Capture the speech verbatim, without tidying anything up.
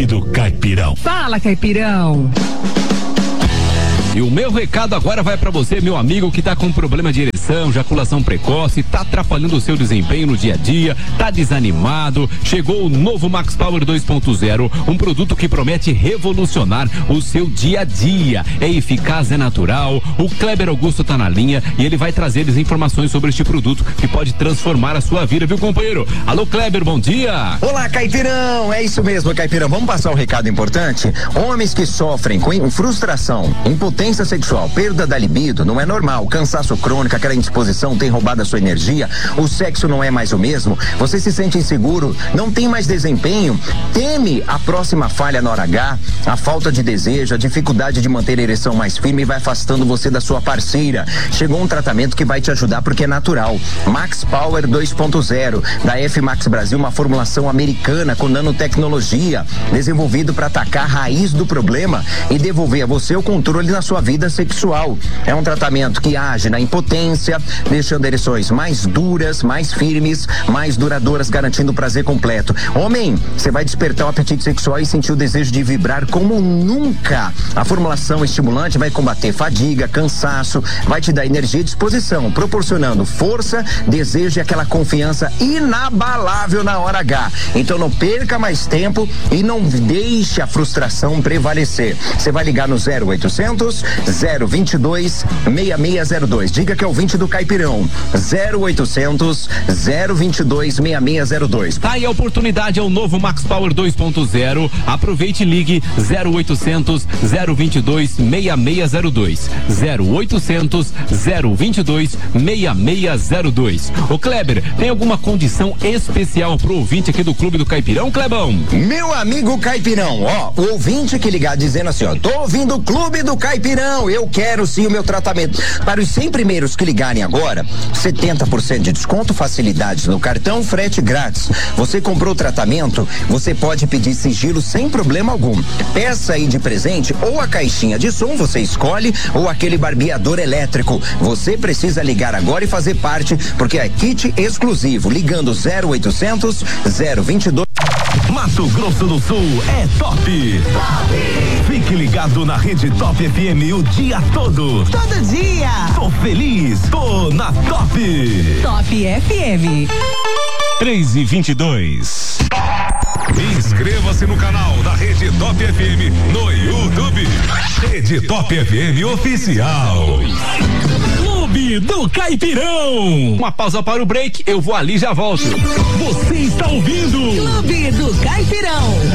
do Caipirão. Fala, Caipirão. E o meu recado agora vai pra você, meu amigo, que tá com problema de ereção, ejaculação precoce, tá atrapalhando o seu desempenho no dia a dia, tá desanimado. Chegou o novo Max Power dois ponto zero, um produto que promete revolucionar o seu dia a dia. É eficaz, é natural. O Kleber Augusto tá na linha e ele vai trazer as informações sobre este produto que pode transformar a sua vida, viu, companheiro? Alô, Kleber, bom dia. Olá, Caipirão, é isso mesmo, Caipirão. Vamos passar um recado importante? Homens que sofrem com frustração, impotência sexual, perda da libido, não é normal. Cansaço crônico, aquela indisposição tem roubado a sua energia, o sexo não é mais o mesmo, você se sente inseguro, não tem mais desempenho, teme a próxima falha na hora H, a falta de desejo, a dificuldade de manter a ereção mais firme e vai afastando você da sua parceira. Chegou um tratamento que vai te ajudar porque é natural. Max Power dois ponto zero, da F Max Brasil, uma formulação americana com nanotecnologia, desenvolvido para atacar a raiz do problema e devolver a você o controle na sua sua vida sexual. É um tratamento que age na impotência, deixando ereções mais duras, mais firmes, mais duradouras, garantindo o prazer completo. Homem, você vai despertar o apetite sexual e sentir o desejo de vibrar como nunca. A formulação estimulante vai combater fadiga, cansaço, vai te dar energia e disposição, proporcionando força, desejo e aquela confiança inabalável na hora H. Então não perca mais tempo e não deixe a frustração prevalecer. Você vai ligar no zero oitocentos, zero vinte e dois, seis seis zero dois. Diga que é o vinte do Caipirão. zero oitocentos, zero vinte e dois, seis seis zero dois. Tá aí a oportunidade, é o novo Max Power dois ponto zero. Aproveite e ligue zero oitocentos, zero vinte e dois, seis seis zero dois. zero oitocentos, zero vinte e dois, seis seis zero dois. Ô Kleber, tem alguma condição especial pro ouvinte aqui do Clube do Caipirão, Clebão? Meu amigo Caipirão, ó, o ouvinte que ligar dizendo assim, ó, tô ouvindo o Clube do Caipirão, eu quero sim o meu tratamento. Para os cem primeiros que ligarem agora, setenta por cento de desconto, facilidades no cartão, frete grátis. Você comprou o tratamento, você pode pedir sigilo sem problema algum. Peça aí de presente ou a caixinha de som, você escolhe, ou aquele barbeador elétrico. Você precisa ligar agora e fazer parte, porque é kit exclusivo. Ligando zero oitocentos, zero vinte e dois. Mato Grosso do Sul é top. Top. Fique ligado na rede Top F M o dia todo. Todo dia. Tô feliz, tô na Top. Top F M. três e vinte e dois. Inscreva-se no canal da Rede Top F M no YouTube. Rede Top F M Oficial. Clube do Caipirão. Uma pausa para o break, eu vou ali e já volto. Você está ouvindo Clube do Caipirão.